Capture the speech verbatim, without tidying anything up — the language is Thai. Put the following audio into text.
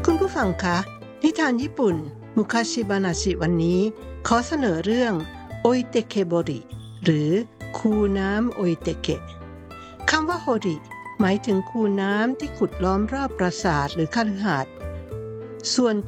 คุณผู้ฟังคะนิทานญี่ปุ่นมุคาชิบานาชิวันนี้ขอเสนอเรื่องโออิเตเกโบริหรือคูน้ำโออิเตเกะคำว่าโฮริหมายถึงคูน้ำที่ขุดล้อมรอบปราสาทหรือคฤหาสน์ส่วน